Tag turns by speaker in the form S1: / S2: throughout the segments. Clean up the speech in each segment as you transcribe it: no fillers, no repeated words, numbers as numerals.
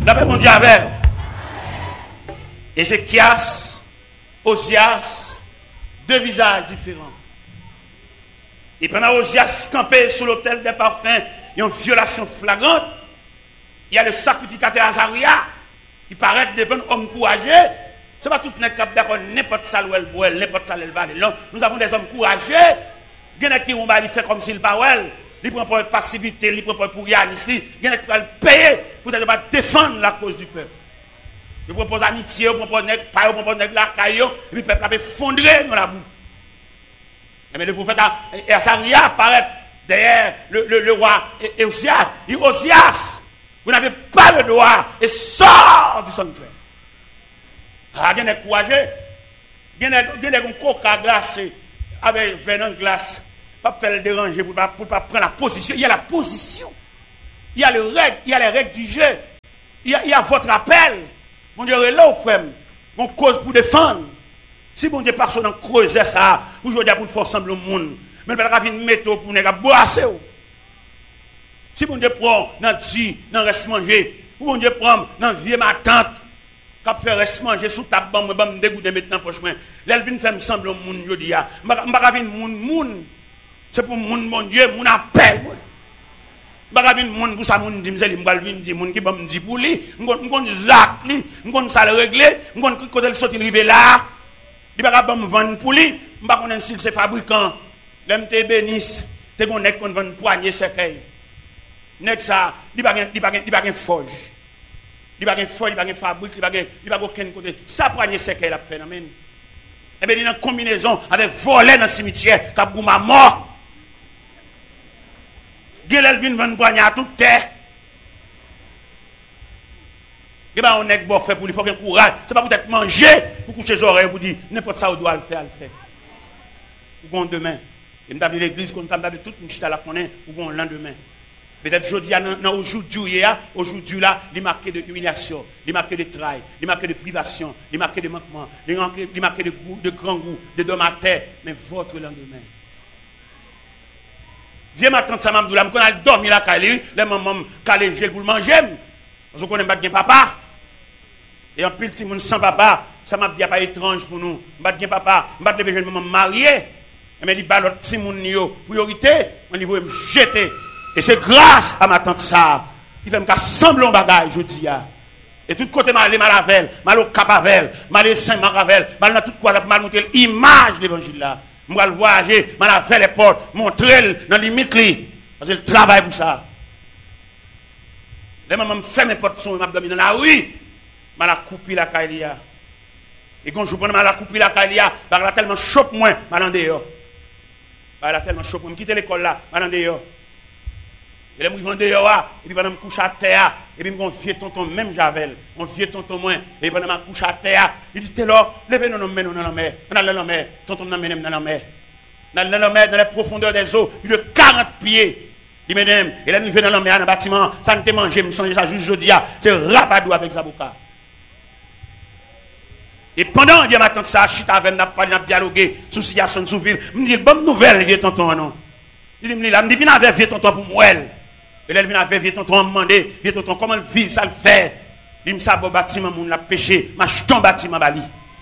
S1: La paix, mon Dieu, avec. Ézéchias, Osias, deux visages différents. Et pendant Osias campé sur l'autel des parfums, il y a une violation flagrante. Il y a le sacrificateur Azaria qui paraît devant un homme courageux. Ce n'est pas tout le monde qui d'accord n'importe ça où elle boit, n'importe ça où elle va. Non, nous avons des hommes courageux. Il y en a qui vont faire comme s'il pas elle. Il prend pour passivité, il prend pour Yann ici. Il y en a qui vont payer pour défendre la cause du peuple. Il propose amitié, il propose la caillou, et puis le peuple a fondré dans la boue. Mais le prophète Azaria apparaît derrière le roi Osias. Il dit Osias, vous n'avez pas le droit et sort du sanctuaire. Ah, il y a des courageux, il y a des coca glacés avec venin glace. Pas faire le déranger pour pas prendre la position. Il y a la position. Il y a les règles du jeu. Il y a votre appel. Mon Dieu, là, frère, mon cause pour défendre. Si mon Dieu passe dans creuser ça, pour jouer pour faire sembler au monde, mais il va venir mettre pour ne pas boire. Si mon Dieu prend dans reste manger, ou mon Dieu prend dans vieux ma tante, quand fait reste manger sous ta bombe, me dégoûter maintenant prochain. Là, il vient faire sembler au monde, je dis, je ne vais pas venir monde. C'est pour mon Dieu, mon appel. Je ne vais pas venir monde pour ça, mon dit, je vais venir monde qui va me dire pour lui, je vais Jacques, je vais ça le régler, je vais quand il sortit arriver là. Il ne va pas me vendre pour lui. Je ne vais pas connaître si c'est fabricant. L'MT bénisse. Tu connais qu'on vend poignée cercueil. Nek ça, il ne va pas forge. Il ne va pas forge, il ne va pas fabrique, il ne va pas aucun côté. Ça poignée cercueil la phénomène. Et bien il y a une combinaison avec voler dans le cimetière, qui a boum à mort. Gélel vient vendre poignée à toute terre. Et bien, on est bon fait pour lui, il faut qu'il y ait courage. Ce n'est pas peut-être manger pour coucher les oreilles, pour dire n'importe ça, on doit le faire, Ou bon demain. Et nous avons l'église, comme ça, nous avons toute une chita là qu'on est, ou bon lendemain. Peut-être aujourd'hui, là, il est marqué de humiliation, il est marqué de travail, il est marqué de privation, il est marqué de manquement, il est marqué de goût, de grand goût, de dom à terre, mais votre lendemain. Viens ma tante Samam Doula, je connais dormir là, les mamans, calé, j'ai pour le manger. Je connais pas bien papa. Et en plus, si mon sans papa, ça m'a dit pas étrange pour nous. M'pas bien papa, m'pas de jeune maman mariée. Mais il bat l'autre si mon yo priorité, on niveau me jeter. Et c'est grâce à ma tante ça qui fait me sembler un bagage je dis a. Et tout côté mal avec, mal au Capavel, mal Saint Maravel, mal dans tout quoi mal montrer l'image de l'évangile là. Moi le voyager, mal avec les portes, montrer dans limite li parce que le travail pour ça. Les mamans me fait n'importe son m'a dormi dans la rue. Mal a coupé la caïlia. Et quand je prends mal a coupé la caïlia, parce qu'elle a tellement chope moins, mal en dehors. Elle a tellement chope moins, quitter l'école là, mal en dehors. Et là, je vais en dehors, et puis pendant que je couche à terre, et puis mon vieux tonton, même Javel, mon vieux tonton moins, et pendant que je couche à terre, il dit, t'es là, levez-nous dans la mer, dans la mer, tonton dans la mer, dans les profondeurs des eaux, il de 40 pieds. Il m'aime, et là, nous venons dans la mer, dans le bâtiment, ça ne te mange, je me sens déjà juste jeudi, c'est rapadou avec Zaboka. Et pendant que je m'attends ça, je suis avec n'a dialogué sur la situation sous ville. Je me dis, bonne nouvelle, vieux tonton, non. Il me dit, viens avec vieux tonton pour moi. Et là, il vient avec vieux tonton, me demander, vieux tonton, comment vivre, ça le fait. Il me dit, ça, bon bâtiment, mon l'a péché, ma jeton bâtiment, bali.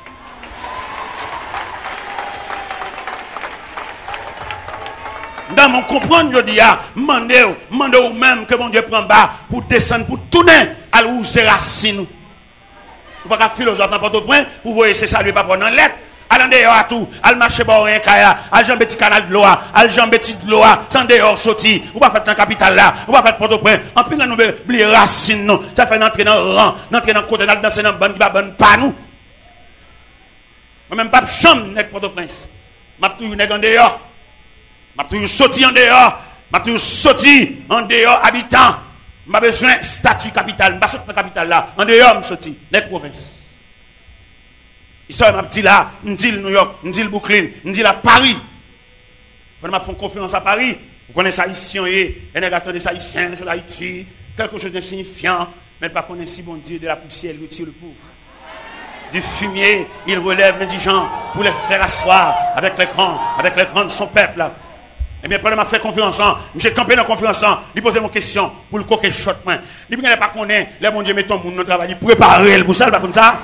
S1: Dans mon comprendre, je dis, demandez ou même que mon Dieu prend bas pour descendre, pour tourner à où c'est racine. Vous ne pouvez pas philosophe dans votre point, vous voyez, c'est ça, lui, pas prendre en lettre. Allez dehors à tout, allez marcher par un kaya, allez jambe petit canal de l'eau, allez jambe petit de l'eau, sans dehors sorti, vous ne pouvez pas faire dans la capitale là, vous ne pouvez pas faire Port-au-Prince. En plus, nous oublier racine, non. Ça fait entrer dans le rang, entrer dans le côté, danser dans le ban qui va bonne pas nous. Moi-même, pas chambre, n'est Port-au-Prince. Je suis toujours en dehors. Je suis toujours sorti en dehors. Je suis toujours sorti en dehors, habitant. Je n'ai pas besoin de statut capital. Je n'ai pas besoin de capital là. En dehors, je suis sorti. Les provinces. Ici, je dis là, je dis New York, je dis Brooklyn, je dis là Paris. Quand je fais confiance à Paris, vous connaissez ça ici, et vous attendez ça ici, sur Haïti, quelque chose d'insignifiant, mais pas connaître si bon Dieu de la poussière, il retire le pauvre. Du fumier, il relève l'indigent pour les faire asseoir avec les grands de son peuple. Eh bien, pendant que je fais conférence, je campé dans la conférence, je pose mon question pour le coquet shot. Il ne pas connaître, les bon Dieu met ton monde dans le travail, préparer le pour ça, pas comme ça.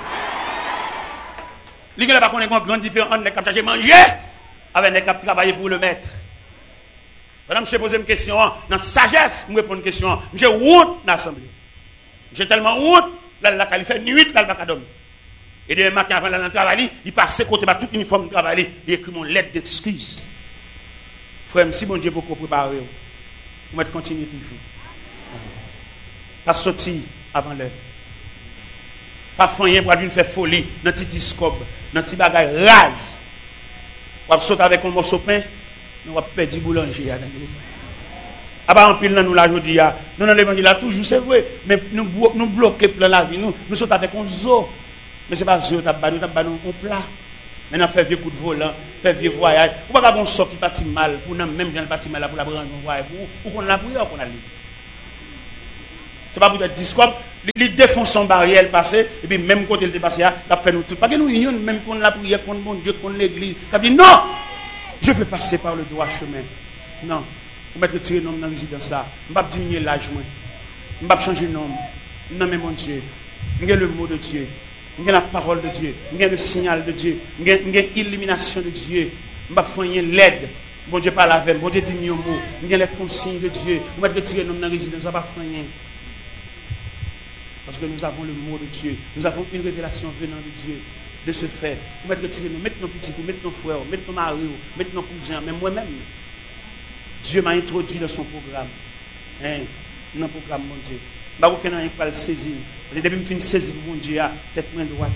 S1: Il ne pas connaître une grande différence entre les cap chargés manger avec les cap travailler pour le maître. Madame, je pose une question, dans sagesse, je réponds une question. J'ai honte dans l'assemblée. J'ai tellement honte, là, il fait nuit, là, il va pas dormir. Et demain matin, avant d'aller dans le travail, il passe côté par tout uniforme de travail, il écrit mon lettre d'excuse. Frère, si mon Dieu beaucoup préparé, vous mettez continuer toujours. Pas sortir avant l'heure. Pas faire pour venir faire folie dans petit discobe, dans petit bagage rase. Vous sauter avec un morceau de pain, nous va perdre du boulanger. Ah bah en pile nous la jodi a. Nous dans l'évangile là toujours c'est vrai, mais nous bloquer plein la vie, nous sautons avec un zoo. Mais c'est pas zoo, t'as pas un plat. Maintenant, faire vieux coup de volant, faire vieux voyage. Ou pas qu'on sort qui partit mal, pour nous même gens parti mal pour la prendre un voyage, ou qu'on la prière, qu'on a lu. C'est pas pour être discours, il défonce son barrière passé, et puis même quand il est passé, il a fait nous tout. Pas que nous unions, même qu'on la prière, qu'on bon Dieu, qu'on l'église. Il a dit non, je veux passer par le droit chemin. Non, on va retirer nom dans la résidence là. On va diminuer l'âge, on va changer de nom. Non, mais mon Dieu, il y a le mot de Dieu. Il y a la parole de Dieu, il y a le signal de Dieu, il y a l'illumination de Dieu. Je vais faire l'aide. Bon Dieu parle avec, bon Dieu dit mieux mot. Il y a les consignes de Dieu. On va retirer nos dans la résidence, ça va faire rien. Parce que nous avons le mot de Dieu. Nous avons une révélation venant de Dieu. De ce fait, on va retirer nous, mettre nos petits, mettre nos frères, mettre nos maris, mettre nos cousins, même moi-même. Dieu m'a introduit dans son programme. Dans le programme, mon Dieu. Je ne sais pas le saisir. Depuis que je finis de saisir mon Dieu, tête moins droite.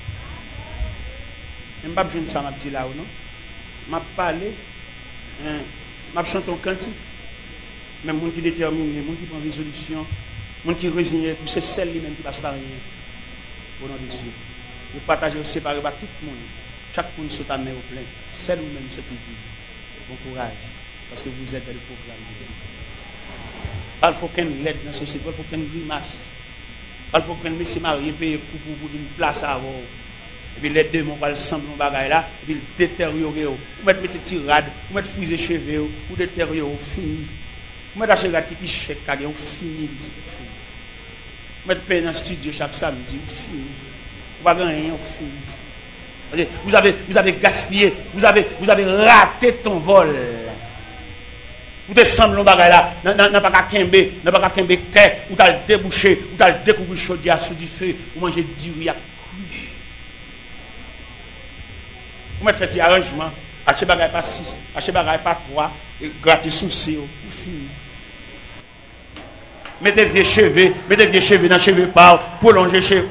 S1: Je ne sais pas si ça m'a dit là ou non. Je vais parler. Je vais chanter un cantique. Même les gens qui déterminent, les gens qui prennent résolution, les gens qui résignent, c'est celle lui-même qui passe par rien. Au nom de Dieu. Je partage et séparer par tout le monde. Chaque monde saute à main au plein. Celle ou-même cette vie. Bon courage. Parce que vous êtes dans le programme de Dieu. Il faut qu'un l'aide dans la société, il faut qu'un grimace. Il faut qu'un monsieur marié paye pour une place à avoir. Et puis les deux, on va le sembler dans le bagage là, et puis le détériorer. Vous mettez des tirades, vous mettez fusée cheveux, vous détériorer, fini. Vous mettez des qui pichent chaque année, vous fini. Vous mettez paye dans le studio chaque samedi, vous fini. Vous ne pouvez rien, vous fini. Vous avez gaspillé, vous avez raté ton vol. Vous te semblez dans le bagage là, n'a pas qu'à kembe, ou t'as débouché, ou t'as découvert chaudière sous du feu, ou manger du riz à cru. Vous mettez fait des arrangements, achetez bagage pas 6, achetez bagage pas 3, et grattez souci, vous finissez. Mettez vieux cheveux dans cheveux par, prolongez cheveux,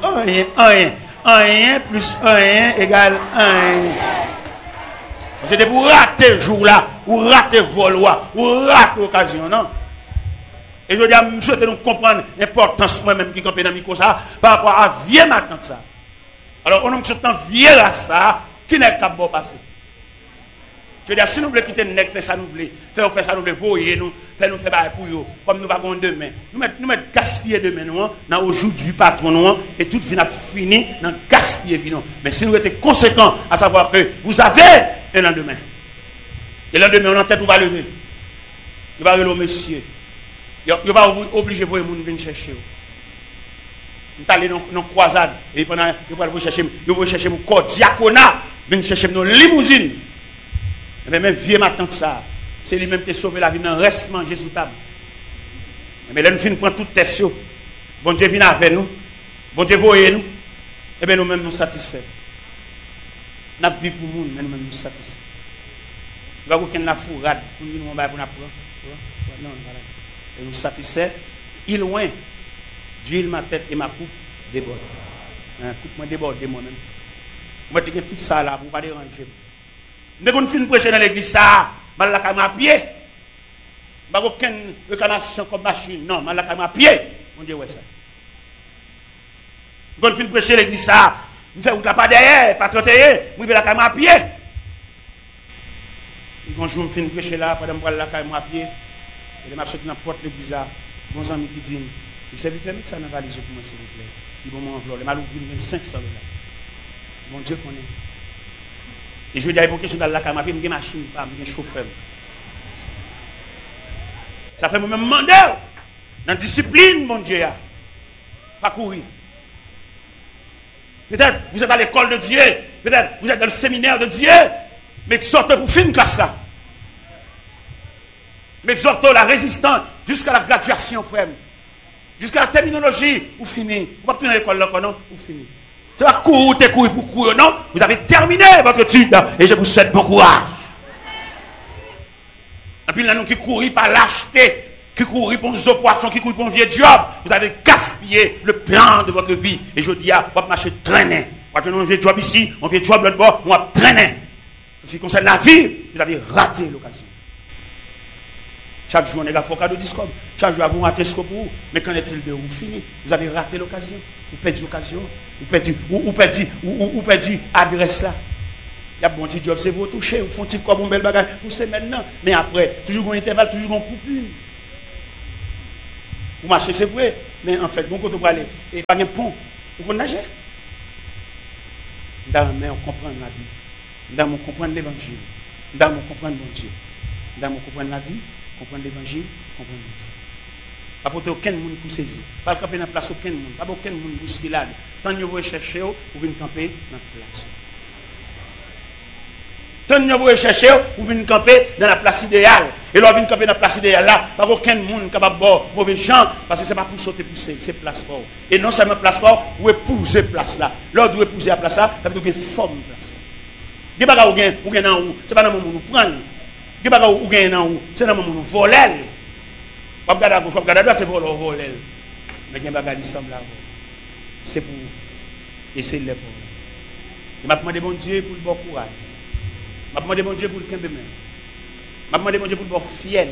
S1: 1 plus 1 égale 1. C'était pour rater le jour là, ou rater le vol, ou rater l'occasion, non? Et je dis à M. souhaite nous comprendre l'importance moi-même qui campé dans le micro ça, par rapport à vieux matin ça. Alors, on a un vieux là ça, qui n'est pas bon passé. Je dis, si nous voulons quitter le nec, faire ça nous voulons, faire ça nous voulons, voyer nous, faire bailler pour eux, comme nous avons demain. Nous mettons gaspiller demain, nous, dans aujourd'hui patron, nous, et tout vient fini dans gaspiller, nous. Mais si nous étions conséquents, à savoir que vous avez un lendemain. Et le lendemain, on a tête, on va lever. Il va lever au monsieur. Il va obliger pour les gens de venir chercher. Nous allons aller dans une croisade, et pendant, il va chercher mon corps diaconat, venir chercher nos limousines. Mais même vieux ma tante ça, c'est lui-même qui a sauvé la vie dans le reste manger sous table. Mais là, nous finissons prendre toute tête. Bon Dieu vient avec nous. Bon Dieu voyez nous. Et bien nous-mêmes nous satisfaits. Nous avons vu pour nous, mais nous-mêmes nous satisfaits. Nous avons aucune la fourrade pour nous pour nous apprendre. Non, voilà. Et nous satisfaits. Il loin, d'huile ma tête et ma coupe déborde. Coupe moi déborde moi-même. Moi, je vais tout ça là pour ne pas déranger. Dès qu'on finit de prêcher dans l'église, ça, je vais à pied. Je n'ai aucune réclamation comme machine. Non, je vais à pied. On dit, ouais, ça. Dès qu'on finit de prêcher dans l'église, ça, je fais pas derrière, pas trotter, je vais à pied. Quand je finis de prêcher là, pendant que je vais à pied, et je vais sortir dans la porte de l'église, mon ami qui dit, le serviteur, mettez ça dans la valise pour moi, s'il vous plaît. Ils vont m'envoyer. Je vais 500 $. Mon Dieu connaît. Et je vais dire, pour question dans la caméra, je vais une machine, je vais un chauffeur. Ça fait moi-même demander dans la discipline, mon Dieu. Pas courir. Peut-être vous êtes à l'école de Dieu. Peut-être vous êtes dans le séminaire de Dieu. Mais sortez pour finir classe là. Mais exhortez la résistance jusqu'à la graduation, frère. Jusqu'à la terminologie, vous finissez. Vous ne pouvez pas tenir l'école là, non? Vous finissez. C'est pas courir pour courir, non? Vous avez terminé votre étude et je vous souhaite bon courage. Et puis là, nous qui courons par lâcheté, qui courons pour nos poissons, qui courons pour un vieux job, vous avez gaspillé le plan de votre vie. Et je dis, vous marchez traîner. Vous avez un vieux job ici, un vieux job là-bas, on va traîner. En ce qui concerne la vie, vous avez raté l'occasion. Chaque jour, on est là, faut cadeau discours. Chaque jour, vous ratez ce que vous. Mais qu'en est-il de vous fini? Vous avez raté l'occasion. Vous perdez l'occasion. Vous perdez l'adresse là. Il y a bon petit job, c'est vous toucher. Vous font petit comme un bel bagage. Vous savez maintenant. Mais après, toujours un intervalle, toujours un coupure. Vous marchez, c'est vrai. Mais en fait, bon côté pour aller. Et pas un pont. Vous pouvez nager. Dans mais on comprend la vie. Dans on comprend l'évangile. Dans on comprend mon Dieu. Dans on comprend la vie. Comprendre l'évangile, comprendre Dieu. Pas pour aucun monde pour saisir. Pas camper dans la place aucun monde. Pas aucun monde pour se là. Tant que vous cherchez, vous venez camper dans la place. Tant que vous cherchez, vous venez camper dans la place idéale. Et là, vous venez camper dans la place idéale là. Pas aucun monde capable de boire mauvais gens. Parce que ce n'est pas pour sauter, pousser. C'est place fort. Et non seulement place fort, vous épouser place là. Là, vous épouser la place là, ça veut dire que vous forme place là. Des bagages vous gagnez dans où? Ce n'est pas dans le monde où vous prenez. Qui va ou gagner dans où c'est dans mon voler pas regarder à gauche pas regarder à droite c'est pour voler mais il y a bagage qui semble là c'est pour essayer de le pour je m'a demandé bon Dieu pour le bon courage m'a demandé bon Dieu pour le camp de main m'a demandé bon Dieu pour le bon fiel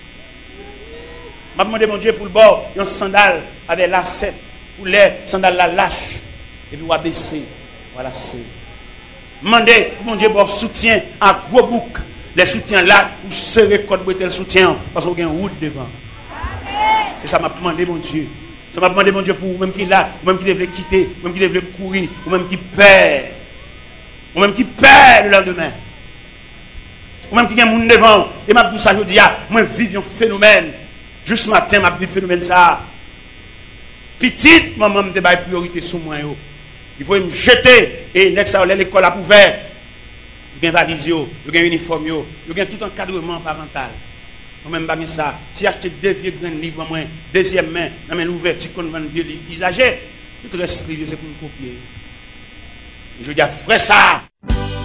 S1: m'a demandé bon Dieu pour le bon un sandal avec lacet pour les sandales la lâche et puis on va baisser voilà c'est demander bon Dieu pour soutien à gros bouc. Les soutiens là, pour serrer code le soutien, parce qu'on a une route devant. C'est ça m'a demandé mon Dieu. Ça m'a demandé mon Dieu pour vous-même qui est là, vous-même qui devez quitter, vous-même qui devez courir, vous-même qui perd. Vous-même qui perd le lendemain. Vous-même qui a un monde devant. Et m'a dit ça, je dis, moi vive un phénomène. Juste matin, m'a dit phénomène ça. Petite, maman me débat priorité sur moi. Il faut me jeter et l'école a ouvert. Il y a valise, il y a uniforme, il y a tout encadrement parental. Moi-même, pas ça. Si acheter deux vieux grands livres, moi, deuxième main, dans une ouverture qu'on vend vieux livres usagés, tout reste privé, c'est pour me copier. Et je dis, frère, ça,